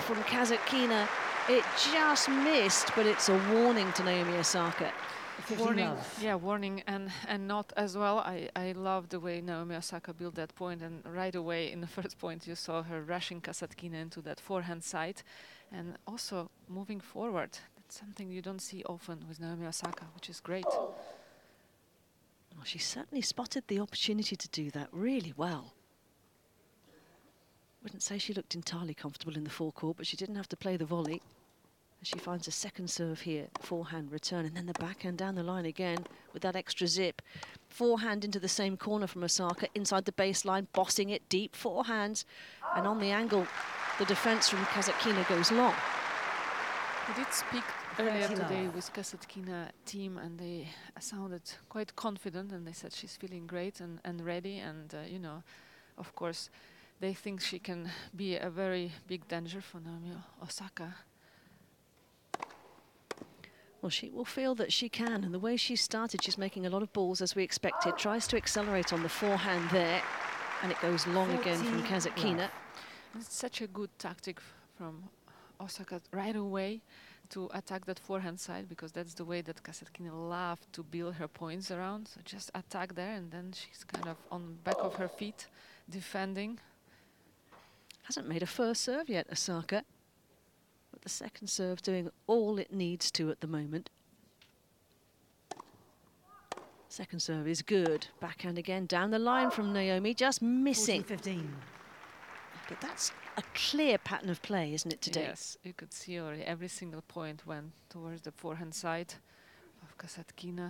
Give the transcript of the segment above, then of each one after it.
from Kasatkina. It just missed, but it's a warning to Naomi Osaka. Warning, yeah, warning, and not as well. I love the way Naomi Osaka built that point, and right away in the first point you saw her rushing Kasatkina into that forehand side, and also moving forward. That's something you don't see often with Naomi Osaka, which is great. Well, she certainly spotted the opportunity to do that really well. Wouldn't say she looked entirely comfortable in the forecourt, but she didn't have to play the volley. She finds a second serve here, forehand return, and then the backhand down the line again with that extra zip. Forehand into the same corner from Osaka, inside the baseline, bossing it deep, forehands. And on the angle, the defence from Kasatkina goes long. I did speak earlier today with Kasatkina team, and they sounded quite confident, and they said she's feeling great and ready, and you know, of course, they think she can be a very big danger for Naomi Osaka. Well, she will feel that she can, and the way she started, she's making a lot of balls as we expected, tries to accelerate on the forehand there, and it goes long again from Kasatkina. It's such a good tactic from Osaka right away to attack that forehand side, because that's the way that Kasatkina loves to build her points around. So just attack there, and then she's kind of on the back of her feet, defending. Hasn't made a first serve yet, Osaka. But the second serve doing all it needs to at the moment. Second serve is good. Backhand again, down the line from Naomi, just missing. 14-15. But that's a clear pattern of play, isn't it, today? Yes, you could see already every single point went towards the forehand side of Kasatkina.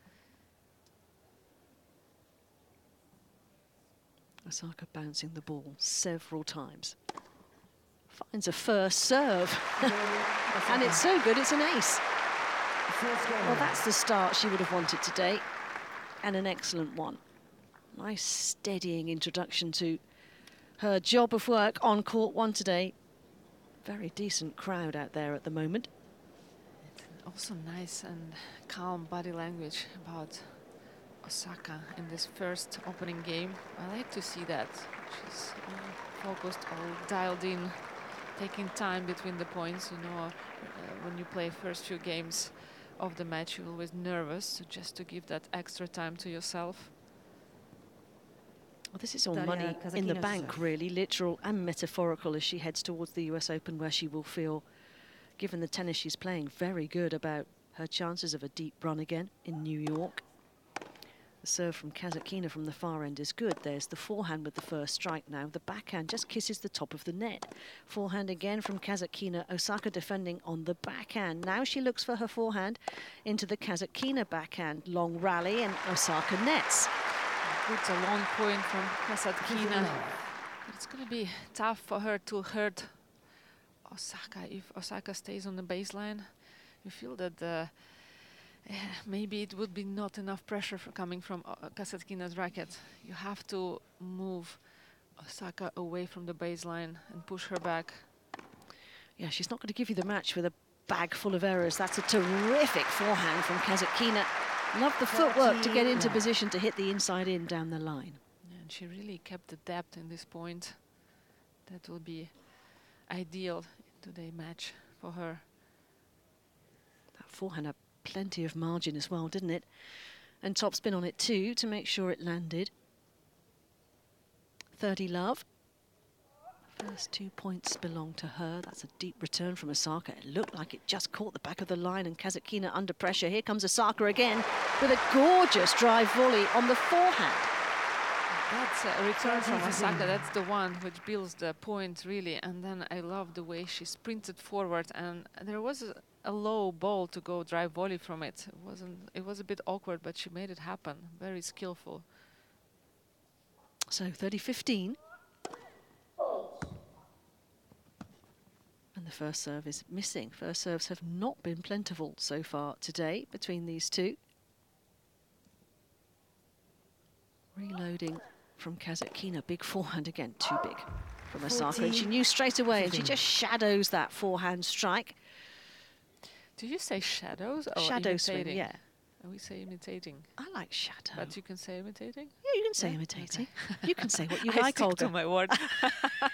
Osaka bouncing the ball several times. Finds a first serve. And it's so good, it's an ace. Well, that's the start she would have wanted today. And an excellent one. Nice steadying introduction to her job of work on court one today. Very decent crowd out there at the moment. Also nice and calm body language about Osaka in this first opening game. I like to see that. She's focused, all dialed in, taking time between the points. You know, when you play first few games of the match, you're always nervous, so just to give that extra time to yourself. Well, this is all money in the bank, really, literal and metaphorical, as she heads towards the US Open, where she will feel, given the tennis she's playing, very good about her chances of a deep run again in New York. The serve from Kasatkina from the far end is good. There's the forehand with the first strike now. The backhand just kisses the top of the net. Forehand again from Kasatkina. Osaka defending on the backhand. Now she looks for her forehand into the Kasatkina backhand. Long rally, and Osaka nets. It's a long point from Kasatkina. It's going to be tough for her to hurt Osaka. If Osaka stays on the baseline, you feel that maybe it would be not enough pressure coming from Kasatkina's racket. You have to move Osaka away from the baseline and push her back. Yeah, she's not going to give you the match with a bag full of errors. That's a terrific forehand from Kasatkina. Love the footwork to get into position to hit the inside in down the line. Yeah, and she really kept the depth in this point. That will be ideal in today's match for her. That forehand had plenty of margin as well, didn't it? And topspin on it too to make sure it landed. 30 love. First 2 points belong to her. That's a deep return from Osaka. It looked like it just caught the back of the line, and Kasatkina under pressure. Here comes Osaka again with a gorgeous drive volley on the forehand. That's a return from Osaka. That's the one which builds the point, really. And then I love the way she sprinted forward, and there was a low ball to go drive volley from it. It was a bit awkward, but she made it happen. Very skillful. So 30-15. And the first serve is missing. First serves have not been plentiful so far today between these two. Reloading from Kasatkina. Big forehand again, too big from Osaka. And she knew straight away, and she just shadows that forehand strike. Do you say shadows or shadow swing, yeah. We say imitating. I like shadow. But you can say imitating? Yeah, you can say imitating. Okay. You can say what you I like, stick Olga. to my word.